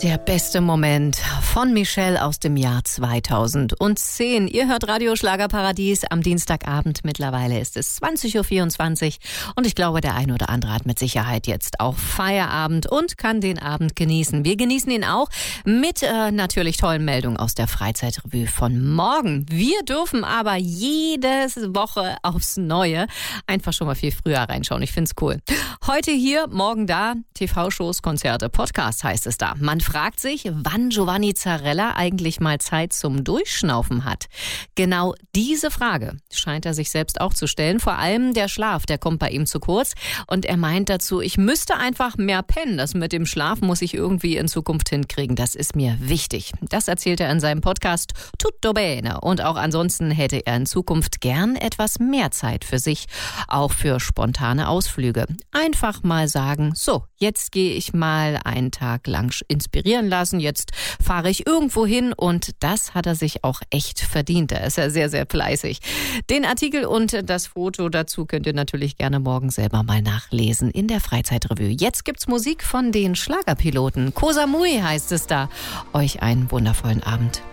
Der beste Moment von Michelle aus dem Jahr 2010. Ihr hört Radio Schlagerparadies am Dienstagabend. Mittlerweile ist es 20.24 Uhr und ich glaube, der ein oder andere hat mit Sicherheit jetzt auch Feierabend und kann den Abend genießen. Wir genießen ihn auch mit natürlich tollen Meldungen aus der Freizeitrevue von morgen. Wir dürfen aber jede Woche aufs Neue einfach schon mal viel früher reinschauen. Ich find's cool. Heute hier, morgen da, TV-Shows, Konzerte, Podcast heißt es da. Man fragt sich, wann Giovanni Zarella eigentlich mal Zeit zum Durchschnaufen hat. Genau diese Frage scheint er sich selbst auch zu stellen. Vor allem der Schlaf, der kommt bei ihm zu kurz. Und er meint dazu, ich müsste einfach mehr pennen. Das mit dem Schlaf muss ich irgendwie in Zukunft hinkriegen. Das ist mir wichtig. Das erzählt er in seinem Podcast Tutto Bene. Und auch ansonsten hätte er in Zukunft gern etwas mehr Zeit für sich. Auch für spontane Ausflüge. Einfach mal sagen, so, jetzt gehe ich mal einen Tag lang inspirieren lassen. Jetzt fahre ich irgendwo hin und das hat er sich auch echt verdient. Da ist er sehr, sehr fleißig. Den Artikel und das Foto dazu könnt ihr natürlich gerne morgen selber mal nachlesen in der Freizeitrevue. Jetzt gibt's Musik von den Schlagerpiloten. Koh Samui heißt es da. Euch einen wundervollen Abend.